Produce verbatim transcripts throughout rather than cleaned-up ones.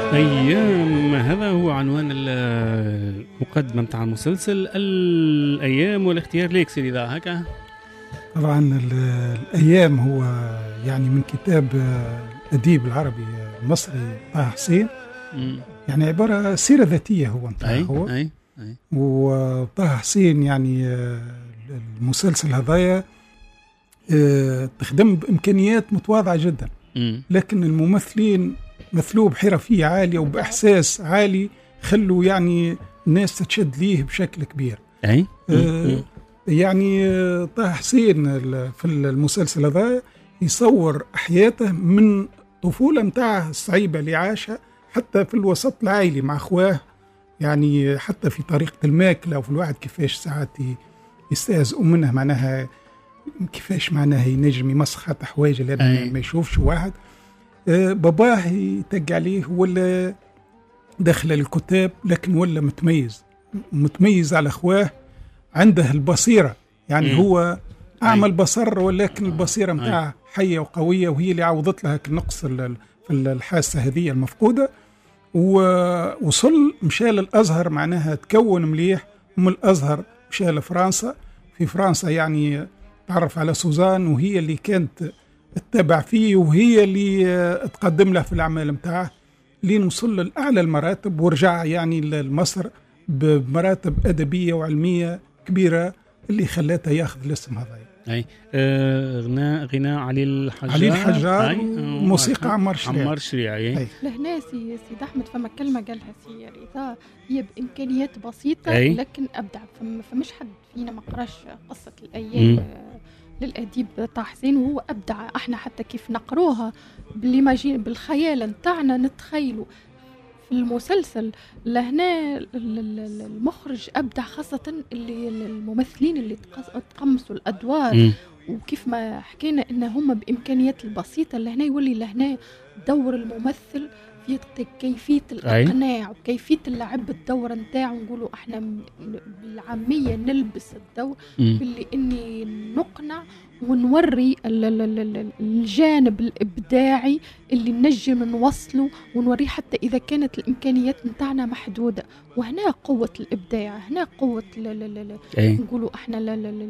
أيام، هذا هو عنوان المقدمة متاع المسلسل. الأيام والاختيار ليك سيدي ذا هكا. طبعا الأيام هو يعني من كتاب الأديب العربي المصري طه حسين. م. يعني عبارة سيرة ذاتية هو انتهى. أي هو أي أي. وطه حسين يعني المسلسل هذايا تخدم بإمكانيات متواضعة جدا، م. لكن الممثلين مثلوه بحرفية عالية وبإحساس عالي، خلوا يعني الناس تتشد ليه بشكل كبير. أي آه يعني طه حسين في المسلسل هذا يصور حياته من طفولة متاعه الصعيبة اللي عاشها حتى في الوسط العائلي مع أخواه، يعني حتى في طريقة الماكلة وفي الواحد كيفاش ساعات يستهزئوا منه، معناها كيفاش معناها ينجم يمسخ حتى حوايج اللي ما يشوفش واحد. آه باباه يتق عليه ولا دخل الكتاب، لكن ولا متميز متميز على أخواه، عنده البصيرة، يعني م. هو أعمل بصر، ولكن البصيرة متاعه حية وقوية، وهي اللي عوضت لها النقص في الحاسة هذه المفقودة. ووصل مشى للأزهر، معناها تكون مليح، ومن الأزهر مشى لفرنسا. في فرنسا يعني تعرف على سوزان، وهي اللي كانت تتبع فيه، وهي اللي تقدم له في الأعمال متاعه، لين وصل لأعلى المراتب، ورجع يعني لمصر بمراتب أدبية وعلمية كبيرة اللي خلاته ياخذ الاسم هذا. أي آه غناء غناء علي الحجار علي الحجار وموسيقى عمار شريعي. عمار شريعي لهنا سي سيد أحمد فما كلمة قالها سي رضا، هي بإمكانيات بسيطة أي. لكن أبدع. فم فمش حد فينا ما قراش قصة الأيام م. للأديب طه حسين، وهو أبدع. احنا حتى كيف نقروها بالإيماجين بالخيال نتاعنا نتخيلوا في المسلسل. لهنا المخرج أبدع، خاصة اللي الممثلين اللي تقمصوا الأدوار م. وكيف ما حكينا إن هم بإمكانيات البسيطة. لهنا يولي لهنا دور الممثل في كيفية الإقناع وكيفية اللعب الدور نتاعه. نقولوا احنا بالعامية نلبس الدور باللي إني نقنع ونوري الجانب الإبداعي اللي نجم نوصله، ونوريه حتى إذا كانت الإمكانيات نتاعنا محدودة. وهنا قوة الإبداع، هنا قوة نقولوا احنا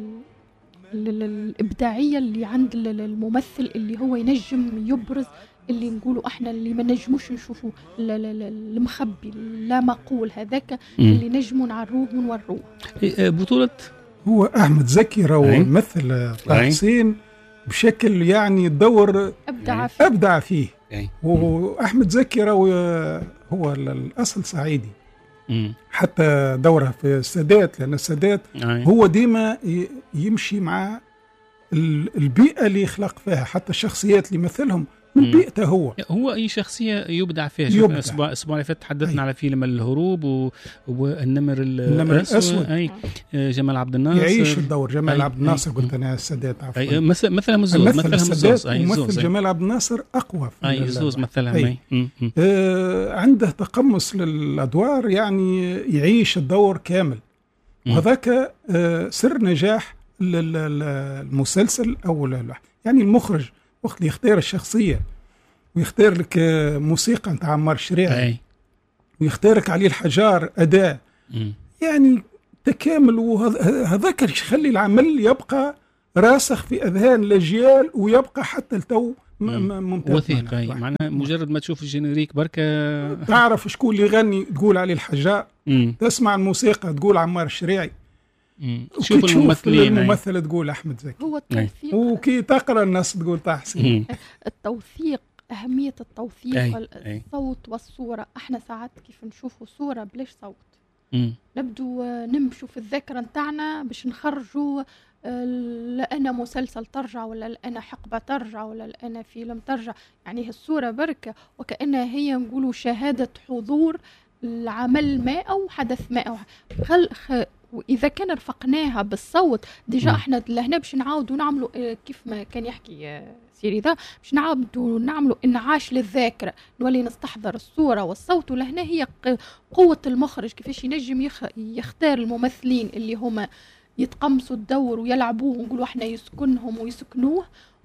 الإبداعية اللي عند الممثل، اللي هو ينجم يبرز اللي نقولوا احنا اللي ما نجموش نشوفوا المخبي لا مقول هذاك اللي نجموا نعروه ونوروه. بطولة هو أحمد زكي راهو يمثل طه حسين بشكل يعني دور أبدع فيه, أبدع فيه. وأحمد زكي راهو هو الأصل صعيدي، م. حتى دوره في السادات، لأن السادات هو ديما يمشي مع البيئة اللي يخلق فيها، حتى الشخصيات اللي مثلهم من بيئته هو هو أي شخصية يبدع فيها. شوف أسبوع أسبوع اللي فات تحدثنا على فيلم الهروب و... والنمر النمر الأسود. أي جمال عبد الناصر يعيش الدور. جمال عبد الناصر قلت أنا السادات عفوا مثل مثل مزوز مثل السادات ومثل جمال عبد الناصر أقوى أي زوز مثلا. آه عنده تقمص للأدوار، يعني يعيش الدور كامل، وهذاك آه سر نجاح المسلسل. أو يعني المخرج وقت يختار الشخصية ويختار لك موسيقى نتاع عمار شريعي ويختارك علي الحجار أداء، يعني تكامل، وهذاك يخلي العمل يبقى راسخ في أذهان الأجيال ويبقى حتى التو ممتاز وثيق. معناها مجرد ما تشوف الجينيريك بركة تعرف شكون اللي يغني تقول علي الحجار، تسمع الموسيقى تقول عمار الشريعي، شوف الممثلين الممثل تقول أحمد زكي. هو التوثيق، وكي تقرأ الناس تقول طه حسين. التوثيق، أهمية التوثيق، الصوت والصورة. احنا ساعات كيف نشوفوا صورة بلاش صوت، مم. نبدو نمشوا في الذاكرة نتاعنا باش نخرجوا لأنا مسلسل ترجع، ولا لأنا حقبة ترجع، ولا لأنا فيلم ترجع. يعني الصورة بركة وكأنها هي نقولوا شهادة حضور العمل ما أو حدث ما أو خل خ... وإذا كان رفقناها بالصوت ديجا احنا لهنا باش نعاودوا نعملوا كيف ما كان يحكي سيري ذا، باش نعاودوا نعملوا انعاش للذاكرة، نولي نستحضر الصورة والصوت. ولهنا هي قوة المخرج كيفاش ينجم يخ... يختار الممثلين اللي هما يتقمصوا الدور ويلعبوه ونقولوا احنا يسكنهم ويسكنوه،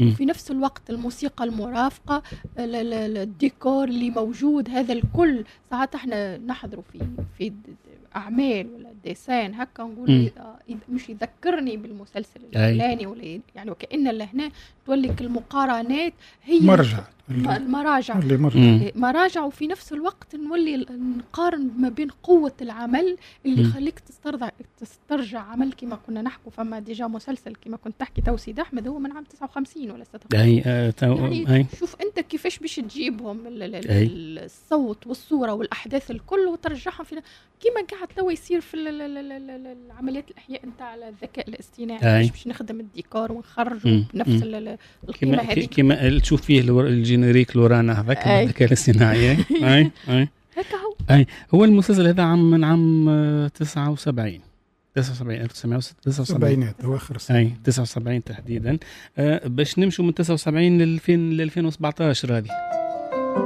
وفي نفس الوقت الموسيقى المرافقة، الديكور اللي موجود، هذا الكل. ساعات احنا نحضروا في في أعمال ولا ديسان هكا نقول مش يذكرني بالمسلسل الفلاني، ولا يعني وكأن اللي هنا تولك المقارنات هي مرجع المراجع اللي مرجع. مراجع، وفي نفس الوقت نولي نقارن ما بين قوة العمل اللي خليك تسترجع تسترجع عمل كما كنا نحكوا. فما ديجا مسلسل كما كنت تحكي تو سيد أحمد هو من عام تسعة وخمسين ولا ستة وخمسين. أي تو يعني أي. شوف أنت كيفاش باش تجيبهم الصوت والصورة والأحداث الكل وترجعهم في كما قاعد تو يصير في العمليات الأحياء نتاع الذكاء الاصطناعي، باش نخدم الديكور ونخرجه بنفس القيمة هذه كما تشوف فيه الجينيريك لورانا هذاك الذكاء الاصطناعي. اي اي هكا هو. اي هو المسلسل هذا عام من عام تسعة وسبعين تسعة وسبعين ألف وتسعمائة وتسعة وسبعين اواخر اي تسعة وسبعين تحديدا. أه باش نمشوا من تسعة وسبعين ل ألفين ل ألفين وسبعطاش هذه